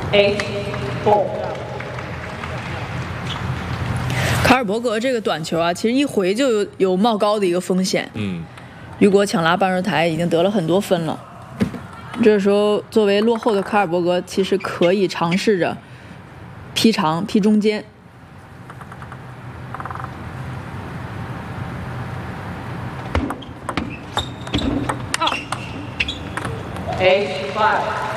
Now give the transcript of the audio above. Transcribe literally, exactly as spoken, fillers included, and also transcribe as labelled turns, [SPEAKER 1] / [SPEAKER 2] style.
[SPEAKER 1] eight four。
[SPEAKER 2] 卡尔伯格这个短球啊，其实一回就有有冒高的一个风险。
[SPEAKER 3] 嗯，
[SPEAKER 2] 雨果抢拉半热台已经得了很多分了，这时候作为落后的卡尔伯格，其实可以尝试着劈长劈中间。
[SPEAKER 1] eight five。